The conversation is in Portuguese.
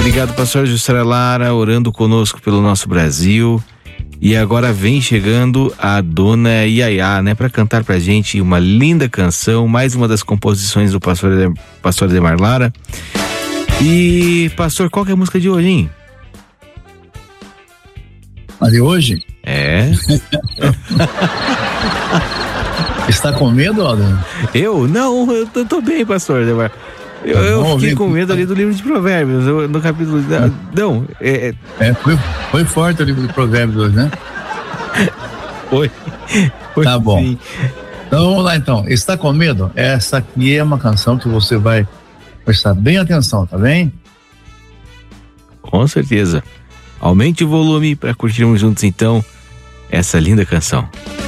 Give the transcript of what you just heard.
Obrigado, pastor Jussara Lara, orando conosco pelo nosso Brasil. E agora vem chegando a dona Yaya, né, para cantar pra gente uma linda canção, mais uma das composições do pastor Ademar Lara. E, pastor, qual que é a música de hoje, hein? A de hoje? É. Está com medo, Aldo? Eu? Não, eu tô bem, pastor Ademar. Eu fiquei com medo ali do livro de Provérbios, no capítulo... Não, Foi forte o livro de Provérbios hoje, né? Foi tá bom. Sim. Então vamos lá então. Está com medo? Essa aqui é uma canção que você vai prestar bem atenção, tá bem? Com certeza. Aumente o volume para curtirmos juntos então essa linda canção.